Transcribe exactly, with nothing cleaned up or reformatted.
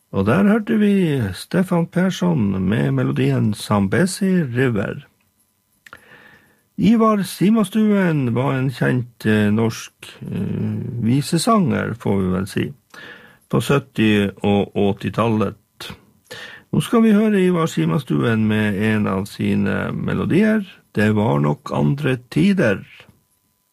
Og der hørte vi Stefan Persson med melodien Zambezi River. Ivar Simastuen var en kjent eh, norsk eh, visesanger, får vi vel si, på sytti- og åtti-tallet. Nå skal vi høre Ivar Simastuen med en av sine melodier. Det var nok andre tider.